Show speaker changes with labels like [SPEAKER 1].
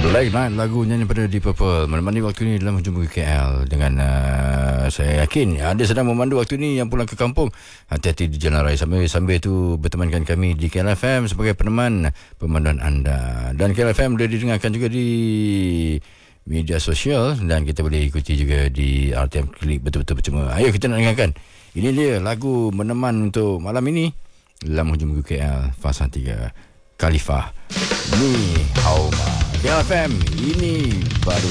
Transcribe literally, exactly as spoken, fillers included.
[SPEAKER 1] Late Night, lagu nyanyi pada Deep Purple menemani waktu ni dalam Hujung Bukit K L. Dengan uh, saya yakin ada sedang memandu waktu ni yang pulang ke kampung. Hati-hati di jalan raya sambil, sambil tu bertemankan kami di K L F M sebagai peneman pemanduan anda. Dan K L F M boleh didengarkan juga di media sosial dan kita boleh ikuti juga di R T M Klik betul-betul percuma. Ayo kita nak dengarkan. Ini dia lagu meneman untuk malam ini dalam Hujung Bukit K L, Fasa tiga Khalifah. Ni Hauma. K L F M, ini baru